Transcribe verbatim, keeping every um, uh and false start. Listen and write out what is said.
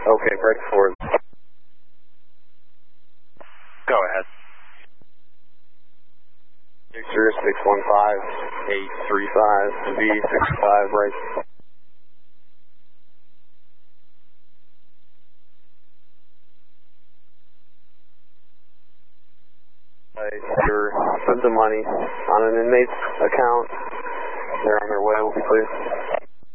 Okay, break forward. Go ahead. Zero six one five eight three five V six five right. You're sent the money on an inmate's account. They're on their way, will be please.